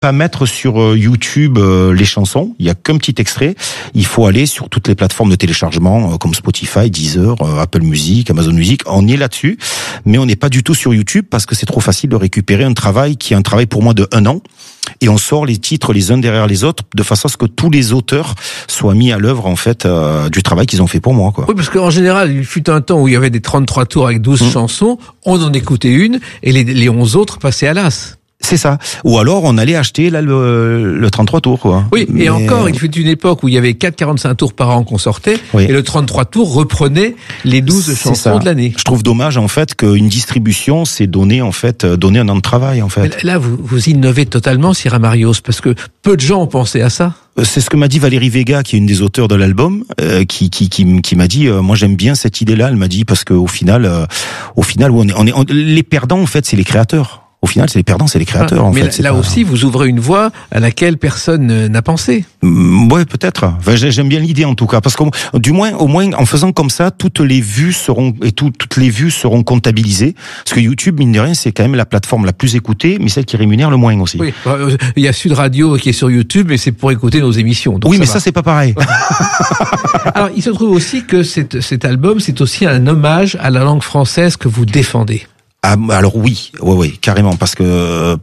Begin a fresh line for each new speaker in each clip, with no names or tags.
pas mettre sur YouTube les chansons. Il y a qu'un petit extrait. Il faut aller sur toutes les plateformes de téléchargement comme Spotify, Deezer, Apple Music, Amazon Music. On y est là-dessus, mais on n'est pas du tout sur YouTube parce que c'est trop facile de récupérer un travail qui est un travail pour moi de 1 an. Et on sort les titres les uns derrière les autres de façon à ce que tous les auteurs soient mis à l'œuvre en fait du travail qu'ils ont fait pour moi, quoi.
Oui, parce qu'en général, il fut un temps où il y avait des 33 tours avec 12 chansons, on en écoutait une et les 11 autres passaient à l'as.
C'est ça. Ou alors on allait acheter là le 33 tours, quoi.
Oui, mais encore, il fut une époque où il y avait 45 tours par an qu'on sortait, et le 33 tours reprenait les 12 chansons de l'année.
Je trouve dommage en fait qu'une distribution, c'est donner un an de travail en fait.
Mais là, vous innovez totalement, Sierra Marios, parce que peu de gens ont pensé à ça.
C'est ce que m'a dit Valérie Vega, qui est une des auteurs de l'album, qui m'a dit, moi j'aime bien cette idée-là. Elle m'a dit parce que au final, les perdants en fait, c'est les créateurs. Au final, c'est les perdants, c'est les créateurs. En fait,
là aussi, vous ouvrez une voie à laquelle personne n'a pensé.
Ouais, peut-être. Enfin, j'aime bien l'idée en tout cas, parce qu'au moins, en faisant comme ça, toutes les vues seront comptabilisées. Parce que YouTube, mine de rien, c'est quand même la plateforme la plus écoutée, mais celle qui rémunère le moins aussi.
Oui, il y a Sud Radio qui est sur YouTube, mais c'est pour écouter nos émissions. Donc
oui, mais ça c'est pas pareil.
Alors, il se trouve aussi que cet album, c'est aussi un hommage à la langue française que vous défendez.
Ah, alors oui, carrément, parce que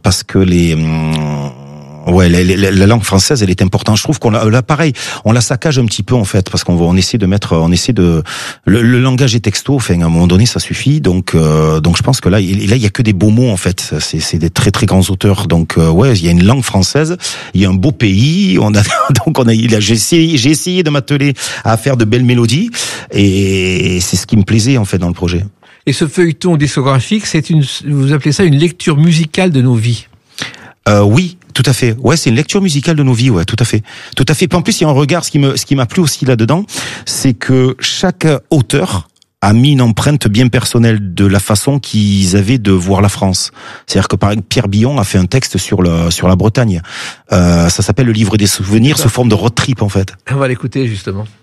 la langue française, elle est importante. Je trouve qu'on pareil, on la saccage un petit peu en fait, parce qu'on essaie de le langage est texto. Enfin, à un moment donné, ça suffit. Donc je pense que là, il y a que des beaux mots en fait. C'est des très très grands auteurs. Donc il y a une langue française, il y a un beau pays. J'ai essayé de m'atteler à faire de belles mélodies, et c'est ce qui me plaisait en fait dans le projet.
Et ce feuilleton discographique, vous appelez ça une lecture musicale de nos vies.
Oui, tout à fait. Ouais, c'est une lecture musicale de nos vies, ouais, tout à fait. Tout à fait. Puis en plus, il y a un regard, ce qui m'a plu aussi là-dedans, c'est que chaque auteur a mis une empreinte bien personnelle de la façon qu'ils avaient de voir la France. C'est-à-dire que par exemple, Pierre Billon a fait un texte sur la Bretagne. Ça s'appelle Le Livre des Souvenirs sous forme de road trip, en fait.
On va l'écouter, justement.